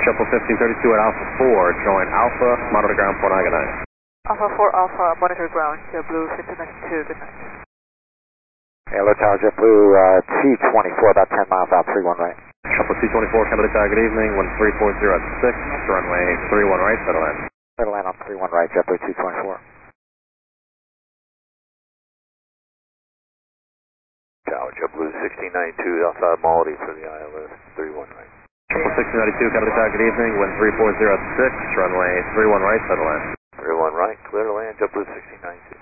Triple 1532 at Alpha 4, join Alpha, monitor ground 499. Alpha 4 Alpha, monitor ground, JetBlue 1592, good night. Hello Tower, JetBlue T24, about 10 miles out, 31 right. Triple 224, Canada Tower, good evening, 1340 at 6, runway 31 right, settle in. Settle in on 31 right, JetBlue 224. Tower, JetBlue 1692, outside Maldi for the ILS, 31 right. Triple 1692, Canada Tower, good evening, 1340 at 6, runway 31 right, settle in. 31 right, clear to land, JetBlue 1692.